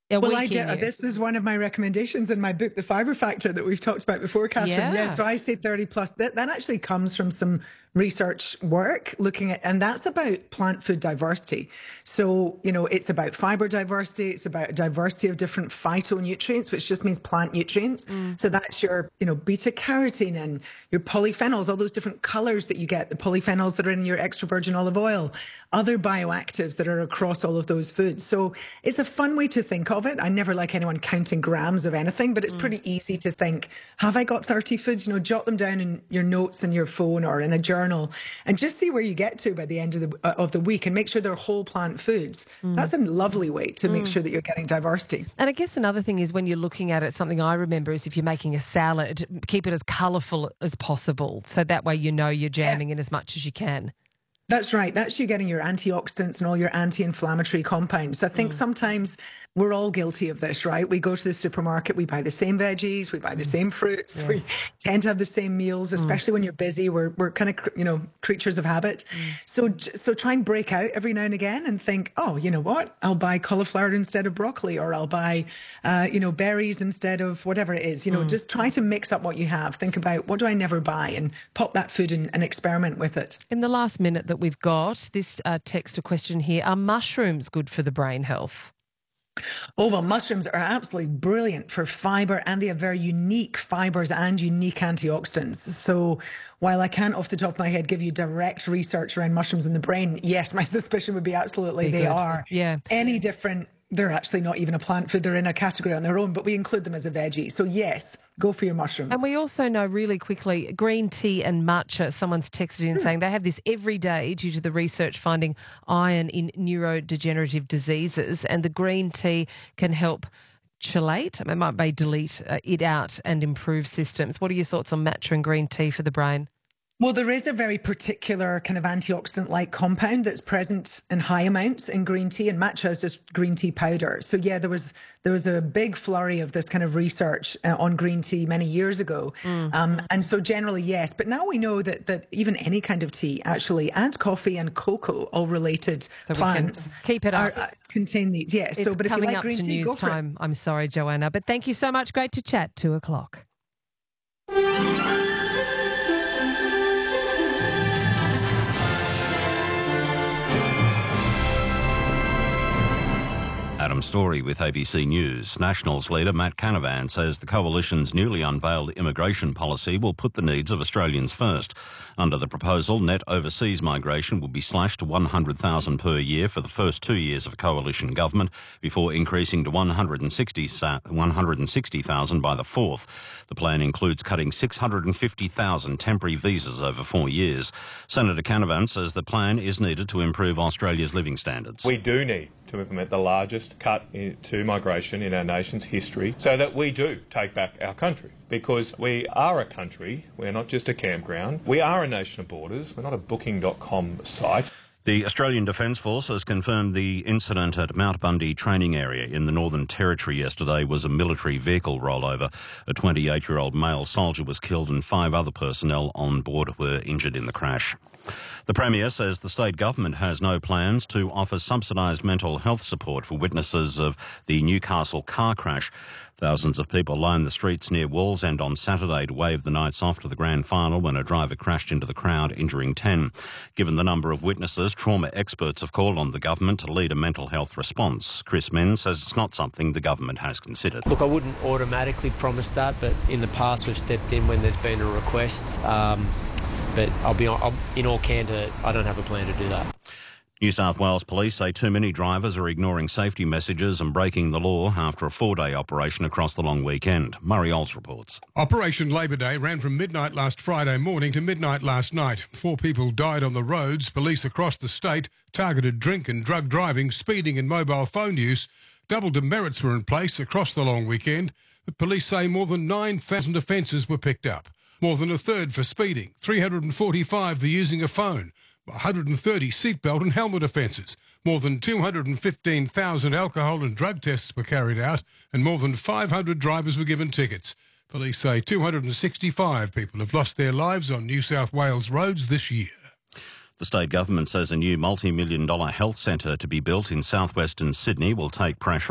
a Well, week in you. this is one of my recommendations in my book, The Fibre Factor, that we've talked about before, Catherine. Yeah. So I say 30 plus. That actually comes from some research work looking at, and that's about plant food diversity. So, it's about fibre diversity. It's about diversity of different phytonutrients, which just means plant nutrients. So that's your, beta carotene and your polyphenols, all those different colours that you get, the polyphenols that are in your extra virgin olive oil, other bioactives that are across all of those foods. So it's a fun way to think of it. I never like anyone counting grams of anything, but it's pretty easy to think, have I got 30 foods? Jot them down in your notes in your phone or in a journal and just see where you get to by the end of the week and make sure they're whole plant foods. That's a lovely way to make sure that you're getting diversity. And I guess another thing is when you're looking at it, something I remember is if you're making a salad, keep it as colourful as possible. So that way you're jamming in as much as you can. That's right. That's you getting your antioxidants and all your anti-inflammatory compounds. So I think sometimes we're all guilty of this, right? We go to the supermarket, we buy the same veggies, we buy the same fruits, we tend to have the same meals, especially when you're busy. We're kind of, creatures of habit. So try and break out every now and again and think, oh, you know what? I'll buy cauliflower instead of broccoli, or I'll buy, berries instead of whatever it is. Just try to mix up what you have. Think about, what do I never buy? And pop that food in and experiment with it. In the last minute that we've got, this text a question here: are mushrooms good for the brain health? Oh, well, mushrooms are absolutely brilliant for fibre, and they have very unique fibres and unique antioxidants. So while I can't off the top of my head give you direct research around mushrooms in the brain, yes, my suspicion would be absolutely they are. Yeah. Any different, they're actually not even a plant food. They're in a category on their own, but we include them as a veggie. So yes, go for your mushrooms. And we also know really quickly, green tea and matcha, someone's texted in saying they have this every day due to the research finding iron in neurodegenerative diseases, and the green tea can help chelate, it might be delete it out and improve systems. What are your thoughts on matcha and green tea for the brain? Well, there is a very particular kind of antioxidant-like compound that's present in high amounts in green tea, and matcha is just green tea powder. So yeah, there was a big flurry of this kind of research on green tea many years ago, and so generally yes. But now we know that even any kind of tea, actually, and coffee and cocoa, all related plants, keep it up, contain these. Yes. It's but if you coming like up green to tea, news go for time. I'm sorry, Joanna, but thank you so much. Great to chat. 2:00. Adam Story with ABC News. Nationals leader Matt Canavan says the coalition's newly unveiled immigration policy will put the needs of Australians first. Under the proposal, net overseas migration will be slashed to 100,000 per year for the first 2 years of a coalition government, before increasing to 160,000 by the fourth. The plan includes cutting 650,000 temporary visas over 4 years. Senator Canavan says the plan is needed to improve Australia's living standards. We do need to implement the largest cut to migration in our nation's history so that we do take back our country. Because we are a country, we're not just a campground, we are a nation of borders, we're not a booking.com site. The Australian Defence Force has confirmed the incident at Mount Bundy training area in the Northern Territory yesterday was a military vehicle rollover. A 28-year-old male soldier was killed and 5 other personnel on board were injured in the crash. The Premier says the state government has no plans to offer subsidised mental health support for witnesses of the Newcastle car crash. Thousands of people lined the streets near Wallsend on Saturday to wave the Knights off to the grand final when a driver crashed into the crowd, injuring 10. Given the number of witnesses, trauma experts have called on the government to lead a mental health response. Chris Menz says it's not something the government has considered. Look, I wouldn't automatically promise that, but in the past we've stepped in when there's been a request. But in all candour, I don't have a plan to do that. New South Wales Police say too many drivers are ignoring safety messages and breaking the law after a 4-day operation across the long weekend. Murray Olds reports. Operation Labour Day ran from midnight last Friday morning to midnight last night. 4 people died on the roads. Police across the state targeted drink and drug driving, speeding and mobile phone use. Double demerits were in place across the long weekend. But police say more than 9,000 offences were picked up. More than a third for speeding, 345 for using a phone, 130 seatbelt and helmet offences. More than 215,000 alcohol and drug tests were carried out, and more than 500 drivers were given tickets. Police say 265 people have lost their lives on New South Wales roads this year. The state government says a new multi-million-dollar health centre to be built in southwestern Sydney will take pressure